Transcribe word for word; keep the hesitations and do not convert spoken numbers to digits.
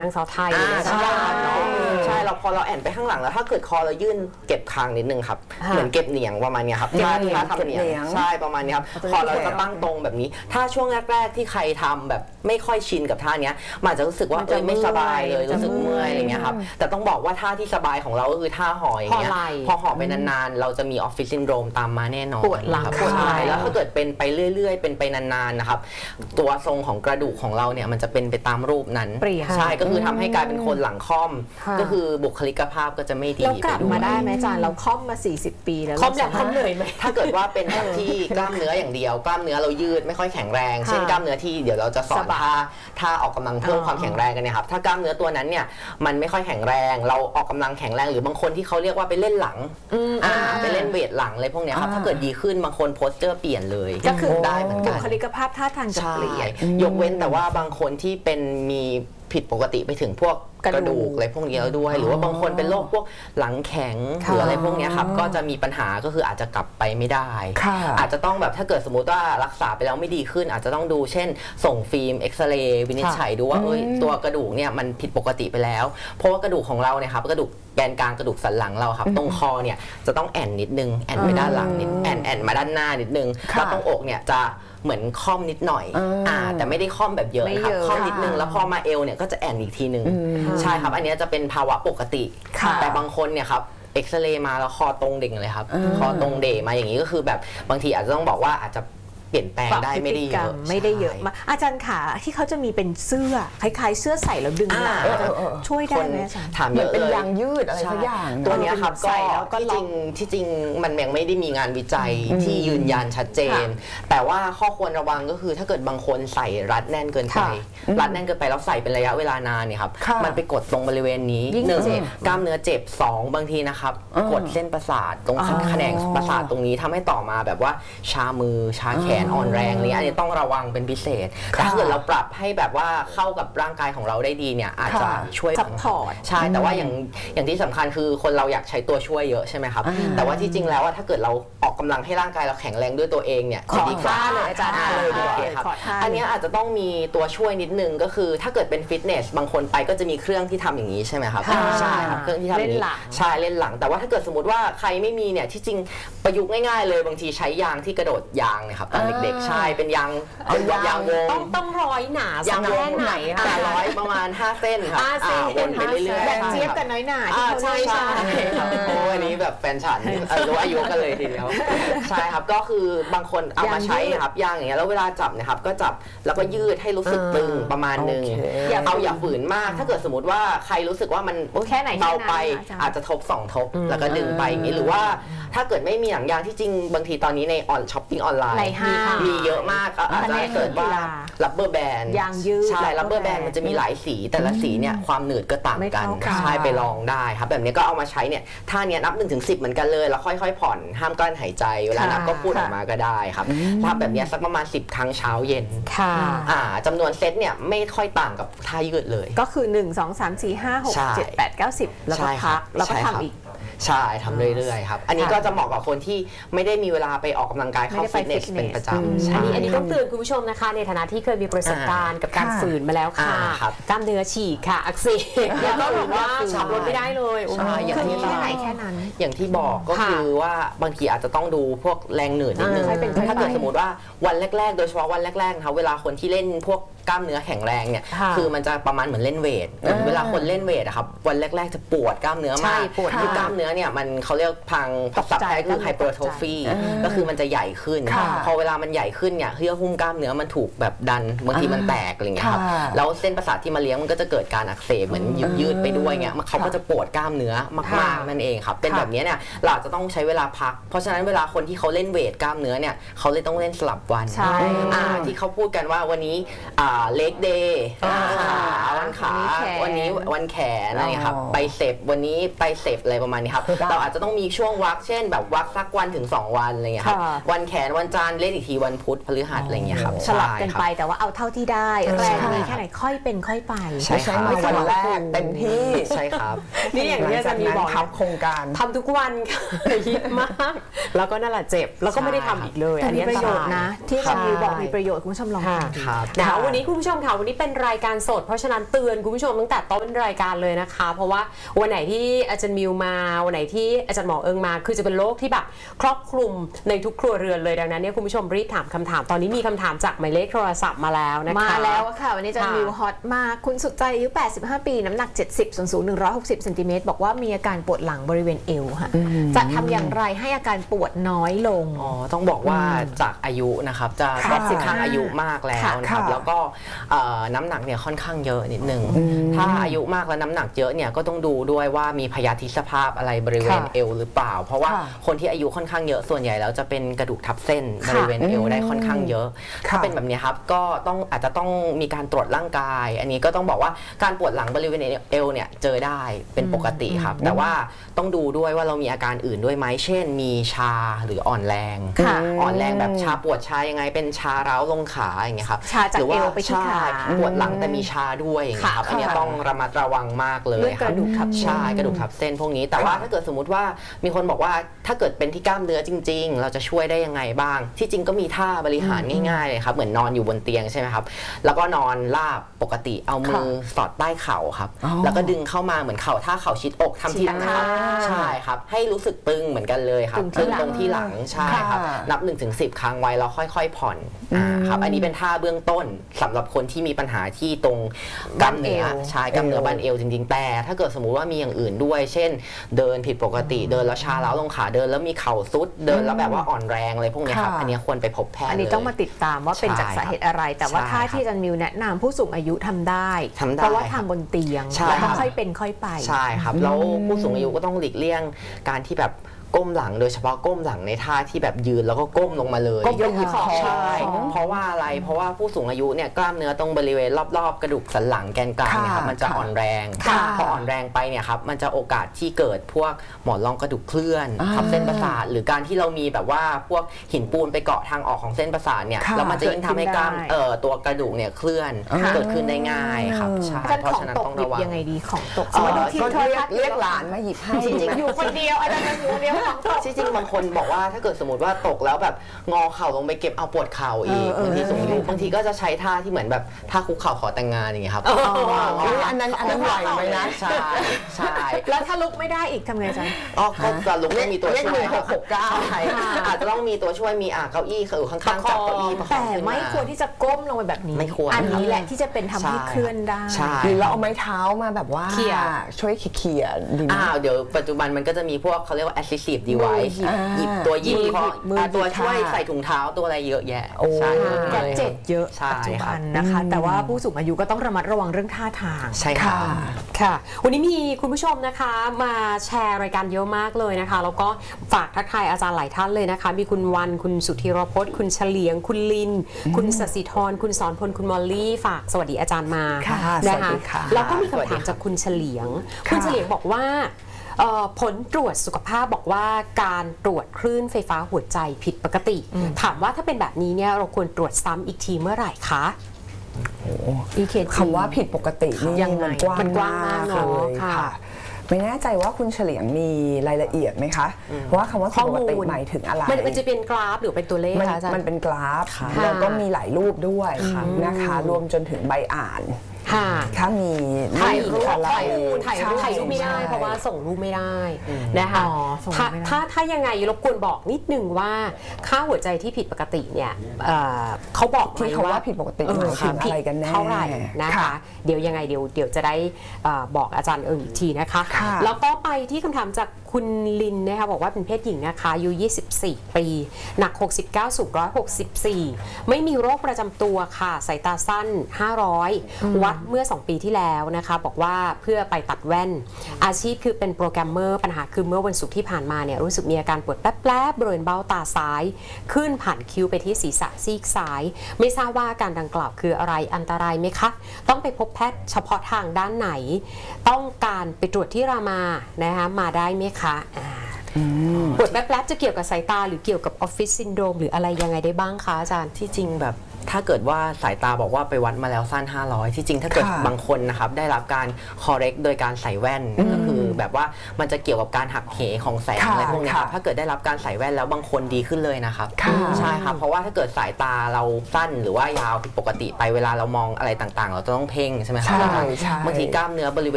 นางสาวไทยนะใช่เนาะใช่เราพอเราแอนไปข้างหลังแล้วถ้าเกิดคอเรายื่นเก็บคางนิดนึงครับเหมือนเก็บเหนียงประมาณนี้ครับถ้าถ้าทำเหนียงใช่ประมาณนี้ครับพอเราจะตั้งตรงแบบนี้ถ้าช่วงแรกๆที่ใครทำแบบไม่ค่อยชินกับท่านี้มันอาจจะรู้สึกว่าเอ้ยไม่สบายเลยรู้สึกเมื่อยอะไรเงี้ยครับแต่ต้องบอกว่าท่าที่สบายของเราก็คือท่าห่ออย่างเงี้ยพอห่อไปนานๆเราจะมีออฟฟิศซินโดรมตามมาแน่นอนปวดหลังปวดไหล่แล้วถ้าเกิดเป็นไปเรื่อยๆเป็นไปนานๆนะครับตัวทรงของกระดูกของเราเนี่ยมันจะเป็นไปตามรูปนั้นใช่ก็คือทำให้กลายเป็นคนหลังค่อมก็คือบุคลิกภาพก็จะไม่ดีเรากลับมาได้ไหมอาจารย์เราค่อมมาสี่สิบปีแล้วค่อมแล้วค่อมเหนื่อยไหมถ้าเกิดว่าเป็นแบบที่กล้ามเนื้ออย่างเดียวกล้ามเนื้อเรายืดไม่ค่อยแข็งแรงเช่นกล้ามเนื้อที่เดี๋ยวเราจะสอนท่าท่าออกกำลังเพิ่มความแข็งแรงกันเนี่ยครับถ้ากล้ามเนื้อตัวนั้นเนี่ยมันไม่ค่อยแข็งแรงเราออกกำลังแข็งแรงหรือบางคนที่เขาเรียกว่าไปเล่นหลังอ่าไปเล่นเวทหลังอะไรพวกเนี้ยครับถ้าเกิดดีขึ้นบางคนโพสเจอร์เปลี่ยนเลยก็คือได้เหมือนกันบุคลิกภาพท่าทางจะเปลี่ยนยกเว้นแต่ว่าบางคนที่เป็นมีผิดปกติไปถึงพวกกระดูกอะไรพวกนี้แล้วด้วยหรือว่าบางคนเป็นโรคพวกหลังแข็งหรืออะไรพวกนี้ครับก็จะมีปัญหาก็คืออาจจะกลับไปไม่ได้อาจจะต้องแบบถ้าเกิดสมมติว่ารักษาไปแล้วไม่ดีขึ้นอาจจะต้องดูเช่นส่งฟิล์มเอ็กซเรย์วินิจฉัยดูว่าเอ้ยตัวกระดูกเนี่ยมันผิดปกติไปแล้วเพราะว่ากระดูกของเราเนี่ยครับกระดูกแกนกลางกระดูกสันหลังเราครับตรงคอเนี่ยจะต้องแอนนิดนึงแอนไปด้านหลังนิดแอนแอนมาด้านหน้านิดนึงแล้วตรงอกเนี่ยจะเหมือนค่อมนิดหน่อยอ่าแต่ไม่ได้ค่อมแบบเยอะครับค่อมนิดนึงแล้วพอมาเอวเนี่ยก็จะแอนอีกทีนึงใช่ครับอันนี้จะเป็นภาวะปกติแต่บางคนเนี่ยครับเอ็กซเรย์มาแล้วคอตรงเด่งเลยครับคอตรงเดมาอย่างนี้ก็คือแบบบางทีอาจจะต้องบอกว่าอาจจะเปลี่ยนแปลงได้ไม่ได้เยอะไม่ได้เยอะมากอาจารย์ขาที่เขาจะมีเป็นเสื้อคล้ายๆเสื้อใส่แล้วดึงหลังช่วยได้ไหมอาจารย์ถามเยอะเลยเป็นยางยืดอะไรสักอย่างตัวนี้ครับก็ที่จริงที่จริงมันยังไม่ได้มีงานวิจัยที่ยืนยันชัดเจนแต่ว่าข้อควรระวังก็คือถ้าเกิดบางคนใส่รัดแน่นเกินไปรัดแน่นเกินไปแล้วใส่เป็นระยะเวลานานเนี่ยครับมันไปกดตรงบริเวณนี้หนึ่งกล้ามเนื้อเจ็บสองบางทีนะครับกดเส้นประสาทตรงแขนงประสาทตรงนี้ทำให้ต่อมาแบบว่าชามือชาแขนอ่อนแรงนี้อันนี้ต้องระวังเป็นพิเศษแต่ถ้าเกิดเราปรับให้แบบว่าเข้ากับร่างกายของเราได้ดีเนี่ยอาจจะช่วยซัพพอร์ตใช่แต่ว่าอย่างอย่างที่สำคัญคือคนเราอยากใช้ตัวช่วยเยอะใช่ไหมครับแต่ว่าที่จริงแล้วถ้าเกิดเราออกกำลังให้ร่างกายเราแข็งแรงด้วยตัวเองเนี่ยขอท่าเลยอาจารย์เลยดีครับอันนี้อาจจะต้องมีตัวช่วยนิดนึงก็คือถ้าเกิดเป็นฟิตเนสบางคนไปก็จะมีเครื่องที่ทำอย่างนี้ใช่ไหมครับใช่ครับเครื่องที่ทำอย่างนี้ใช่เล่นหลังแต่ว่าถ้าเกิดสมมติว่าใครไม่มีเนี่ยที่จริงประยุกต์ง่ายๆเลยบางทีใช้ยางที่กระโดดยางนะครับตอนเด็กๆใช่เป็นยางเป็นยางวงต้องต้องร้อยหนายางวงไหนคะร้อยประมาณห้าเส้นครับวนไปเรื่อยๆแบบเจี๊ยบกับน้อยหนาที่เขาใช่ใช่ครับโอ้อันนี้แบบแฟนฉันรู้อายุกันเลยทีเดียวใช่ครับก็คือบางคนเอามาใช้ครับยางอย่างเงี้ยแล้วเวลาจับนะครับก็จับแล้วก็ยืดให้รู้สึกตึงประมาณนึงเอาอย่าฝืนมากถ้าเกิดสมมติว่าใครรู้สึกว่ามันแค่ไหนเบาไปอาจจะทบสองทบแล้วก็ดึงไปอย่างนี้หรือว่าถ้าเกิดไม่มีหนังยางที่จริงบางทีตอนนี้ในออนช้อปปิ้งออนไลน์มีเยอะมากอาจจะเกิดว่าลับเบอร์แบนยางยืดใช่ลับเบอร์แบนมันจะมีหลายสีแต่ละสีเนี่ยความหนืดก็ต่างกันใช่ไปลองได้ครับแบบนี้ก็เอามาใช้เนี่ยท่านี้นับหนึ่งถึงสิบเหมือนกันเลยแล้วค่อยๆผ่อนห้ามกลั้นหายใจเวลานับก็พูดออกมาก็ได้ครับถ้าแบบนี้สักประมาณสิบครั้งเช้าเย็นค่ะอ่าจำนวนเซตเนี่ยไม่ค่อยต่างกับท่ายืดเลยก็คือหนึ่ง สอง สาม สี่ ห้า หก เจ็ด แปด เก้า สิบแล้วก็พักแล้วก็ทำอีกใช่ทำเรื่อยๆครับอันนี้ก็จะเหมาะกับคนที่ไม่ได้มีเวลาไปออกกำลังกายเข้าฟิตเนสเป็นประจำอันนี้อันนี้ต้องเตือนคุณผู้ชมนะคะในฐานะที่เคยมีประสบการณ์กับการฝืนมาแล้วค่ะกล้ามเนื้อฉีกค่ะอักเสบแล้วก็แบบว่าขับรถไม่ได้เลยใช่อย่างที่แค่ไหนแค่นั้นอย่างที่บอกก็คือว่าบางทีอาจจะต้องดูพวกแรงเหนื่อยนิดนึงถ้าเกิดสมมติว่าวันแรกๆโดยเฉพาะวันแรกๆนะคะเวลาคนที่เล่นพวกกล้ามเนื้อแข็งแรงเนี่ยคือมันจะประมาณเหมือนเล่นเวทเวลาคนเล่นเวทอะครับวันแรกๆจะปวดกล้ามเนื้อมากคือกล้ามเนื้อเนี่ยมันเขาเรียกพังศัพท์แท้คือไฮเปอร์โทฟีก็คือมันจะใหญ่ขึ้นพอเวลามันใหญ่ขึ้นเนี่ยเยื่อหุ้มกล้ามเนื้อมันถูกแบบดันบางทีมันแตกอะไรเงี้ยครับแล้วเส้นประสาทที่มาเลี้ยงมันก็จะเกิดการอักเสบเหมือนยืดไปด้วยเงี้ยเขาก็จะปวดกล้ามเนื้อมากๆนั่นเองครับเป็นแบบนี้เนี่ยเราจะต้องใช้เวลาพักเพราะฉะนั้นเวลาคนที่เขาเล่นเวทกล้ามเนื้อเนี่ยเขาเลยต้องเล่นสลับวันที่เขาพูดกันว่าวันนี้เลกเดย์วันขาวันนี้วันแขนอะไรครับไปเสพวันนี้ไปเสพอะไรประมาณนี้ครับครับเราอาจจะต้องมีช่วงวักเช่นแบบวักสักวันถึงสองวันอะไรเงี้ยครับวันแขนวันจันทร์เล่นอีกทีวันพุธพฤหัสอะไรเงี้ยครับสลับกันไปแต่ว่าเอาเท่าที่ได้แรงมีแค่ไหนค่อยเป็นค่อยไปใช่ครับมาวันแรกเต็มที่ใช่ครับนี่อย่างที่อาจารย์มีบอกทำโครงการทำทุกวันฮิตมากแล้วก็นั่นแหละเจ็บแล้วก็ไม่ได้ทำอีกเลยอันนี้ประโยชน์นะที่อาจารย์มีบอกมีประโยชน์คุณผู้ชมลองทำครับนะคะวันนี้คุณผู้ชมค่ะวันนี้เป็นรายการสดเพราะฉะนั้นเตือนคุณผู้ชมตั้งแต่ต้นรายการเลยนะคะเพราะว่าวันไหนที่อาจารย์มิวมาวันไหนที่อาจารย์หมอเอิงมาคือจะเป็นโรคที่แบบครอบคลุมในทุกครัวเรือนเลยดังนั้นเนี่ยคุณผู้ชมรีบถามคำถามตอนนี้มีคำถามจากหมายเลขโทรศัพท์มาแล้วนะคะมาแล้วค่ะวันนี้อาจารย์มิวฮอตมากคุณสุดใจอายุแปดสิบห้าปีน้ำหนักเจ็ดสิบส่วนสูงหนึ่งร้อยหกสิบเซนติเมตรบอกว่ามีอาการปวดหลังบริเวณเอวค่ะจะทำอย่างไรให้อาการปวดน้อยลงอ๋อต้องบอกว่าจากอายุนะครับจะค่อนข้างอายุมากแล้วนะครับแล้วก็น้ำหนักเนี่ยค่อนข้างเยอะนิดนึงถ้าอายุมากแล้วน้ำหนักเยอะเนี่ยก็ต้องดูด้วยว่ามีพยาธิสภาพอะไรบริเวณเอวหรือเปล่าเพราะว่าคนที่อายุค่อนข้างเยอะส่วนใหญ่แล้วจะเป็นกระดูกทับเส้นบริเวณเอวได้ค่อนข้างเยอะถ้าเป็นแบบนี้ครับก็ต้องอาจจะต้องมีการตรวจร่างกายอันนี้ก็ต้องบอกว่าการปวดหลังบริเวณเอวเนี่ยเจอได้เป็นปกติครับแต่ว่าต้องดูด้วยว่าเรามีอาการอื่นด้วยไหมเช่นมีชาหรืออ่อนแรงอ่อนแรงแบบชาปวดชายังไงเป็นชาเร้าลงขาอย่างเงี้ยครับชาจากเอวไปที่ขาปวดหลังแต่มีชาด้วยอย่างเงี้ยครับอันนี้ต้องระมัดระวังมากเลยกระดูกทับใช่กระดูกทับเส้นพวกนี้แต่ว่าถ้าเกิดสมมุติว่ามีคนบอกว่าถ้าเกิดเป็นที่กล้ามเนื้อจริงๆเราจะช่วยได้ยังไงบ้างที่จริงก็มีท่าบริหารง่ายๆเลยครับเหมือนนอนอยู่บนเตียงใช่ไหมครับแล้วก็นอนราบปกติเอามือสอดใต้เข่าครับแล้วก็ดึงเข้ามาเหมือนเข่าท่าเข่าชิดอกทำทีละครั้งใช่ครับให้รู้สึกตึงเหมือนกันเลยครับตึงตรงที่หลังใช่ครับนับ หนึ่งถึงสิบ ครั้งไว้แล้วค่อยๆผ่อนครับอันนี้เป็นท่าเบื้องต้นสำหรับคนที่มีปัญหาที่ตรงกล้ามเนื้อใช่กล้ามเนื้อบั้นเอวจริงๆแต่ถ้าเกิดสมมุติว่ามีอย่างอื่นด้วยเช่นเดินผิดปกติเดินแล้วชาเล้าลงขาเดินแล้วมีเข่าซุดเดินแล้วแบบว่าอ่อนแรงเลยพวกนี้ครับอันนี้ควรไปพบแพทย์อันนี้ต้องมาติดตามว่าเป็นจากสาเหตุอะไรแต่ว่าท่าที่อาจารย์มิวแนะนำผู้สูงอายุทำได้เพราะว่าทำบนเตียงแล้วก็ค่อยเป็นค่อยไปใช่ครับแล้วผู้สูงอายุก็ต้องหลีกเลี่ยงการที่แบบก้มหลังโดยเฉพาะก้มหลังในท่าที่แบบยืนแล้วก็ก้มลงมาเลยก้มหยิบของใช่เพราะว่าอะไรเพราะว่าผู้สูงอายุเนี่ยกล้ามเนื้อตรงบริเวณรอบๆกระดูกสันหลังแกนกลางเนี่ยครับมันจะอ่อนแรงพออ่อนแรงไปเนี่ยครับมันจะโอกาสที่เกิดพวกหมอนรองกระดูกเคลื่อนทับเส้นประสาทหรือการที่เรามีแบบว่าพวกหินปูนไปเกาะทางออกของเส้นประสาทเนี่ยแล้วมันจะยิ่งทำให้กล้ามเอ่อตัวกระดูกเนี่ยเคลื่อนเกิดขึ้นได้ง่ายครับใช่เพราะฉะนั้นต้องระวังยังไงดีของตกก็เรียกเรียกหลานมาหยิบให้จริงๆอยู่คนเดียวอาจารย์อยู่คนเดียวของตกจริงๆบางคนบอกว่าถ้าเกิดสมมติว่าตกแล้วแบบงอเข่าลงไปเก็บเอาปวดเข่าอีกบางทีสูงอายุบางทีก็จะใช้ท่าที่เหมือนแบบท่าคุกเข่าขอแต่งงานอย่างเงี้ยครับอันนั้นอันนั้นไหวไหมนะใช่ใช่แล้วถ้าลุกไม่ได้อีกทำไงจ๊ะอ๋อก็จะลุกต้องมีตัวช่วยหกหกเก้าอาจจะต้องมีตัวช่วยมีอ่ะเก้าอี้คือข้างๆจับเก้าอี้ประคองแต่ไม่ควรที่จะก้มลงไปแบบนี้ไม่ควรอันนี้แหละที่จะเป็นทำให้เคลื่อนได้หรือเราเอาไม้เท้ามาแบบว่าช่วยเขี่ยดีอ้าวเดี๋ยวปัจจุบันมันก็จะมีพวกเขาเรียกว่า assistive device หยิบตัวยิบตัวช่วยใส่ถุงเท้าตัวอะไรเยอะแยะใช่แกเจ็ดเยอะปัจจุบันนะคะแต่ว่าผู้สูงอายุก็ต้องระมัดระวังเรื่องท่าทางใช่ค่ะค่ะวันนี้มีคุณผู้ชมนะคะมาแชร์รายการเยอะมากเลยนะคะแล้วก็ฝากทักทายอาจารย์หลายท่านเลยนะคะมีคุณวันคุณสุธีรพจน์คุณเฉลียงคุณลินคุณสศิธรคุณสอนพลคุณมอลลี่ฝากสวัสดีอาจารย์มานะคะแล้วก็มีคำถามจากคุณเฉลียงคุณเฉลียงบอกว่าผลตรวจสุขภาพบอกว่าการตรวจคลื่นไฟฟ้าหัวใจผิดปกติถามว่าถ้าเป็นแบบนี้เนี่ยเราควรตรวจซ้ำอีกทีเมื่อไหร่คะคำว่าผิดปกตินี่ยังไงมันกว้างมากเลยค่ะไม่แน่ใจว่าคุณเฉลียงมีรายละเอียดไหมคะเพราะว่าคำว่าผิดปกติหมายถึงอะไรมันจะเป็นกราฟหรือเป็นตัวเลขคะอาจารย์มันเป็นกราฟแล้วก็มีหลายรูปด้วยนะคะรวมจนถึงใบอ่านถ้ามีถ่ายรูปถ่ายรูปถ่ายรูปถ่ายรูปไม่ได้เพราะว่าส่งรูปไม่ได้นะคะถ้าถ้าถ้ายังไงรบกวนบอกนิดนึงว่าค่าหัวใจที่ผิดปกติเนี่ยเขาบอกที่เขาว่าผิดปกติหมายถึงอะไรกันแน่เท่าไหร่นะคะเดี๋ยวยังไงเดี๋ยวเดี๋ยวจะได้บอกอาจารย์เอิงอีกทีนะคะแล้วก็ไปที่คำถามจากคุณลินนะคะบอกว่าเป็นเพศหญิงนะคะอายุยี่สิบสี่ปีหนักหกสิบเก้าสูงหนึ่งร้อยหกสิบสี่ไม่มีโรคประจำตัวค่ะสายตาสั้นห้าร้อยวัดเมื่อสองปีที่แล้วนะคะบอกว่าเพื่อไปตัดแว่นอาชีพคือเป็นโปรแกรมเมอร์ปัญหาคือเมื่อวันศุกร์ที่ผ่านมาเนี่ยรู้สึกมีอาการปวดแป๊บๆบริเวณเบ้าตาซ้ายขึ้นผ่านคิ้วไปที่ศีรษะซีกซ้ายไม่ทราบว่าอาการดังกล่าวคืออะไรอันตรายไหมคะต้องไปพบแพทย์เฉพาะทางด้านไหนต้องการไปตรวจที่รามานะคะมาได้ไหมคะปวดแป๊บๆจะเกี่ยวกับสายตาหรือเกี่ยวกับออฟฟิศซินโดรมหรืออะไรยังไงได้บ้างคะอาจารย์ที่จริงแบบถ้าเกิดว่าสายตาบอกว่าไปวัดมาแล้วสั้นห้าร้อยที่จริงถ้าเกิดบางคนนะครับได้รับการ correct โดยการใส่แว่นก็คือแบบว่ามันจะเกี่ยวกับการหักเหของแสงอะไรพวกนี้ครับถ้าเกิดได้รับการใส่แว่นแล้วบางคนดีขึ้นเลยนะครับใช่ครับเพราะว่าถ้าเกิดสายตาเราสั้นหรือว่ายาวผิดปกติไปเวลาเรามองอะไรต่างๆเราจะต้องเพ่งใช่ไหมครับบางทีกล้ามเนื้อบริเวณ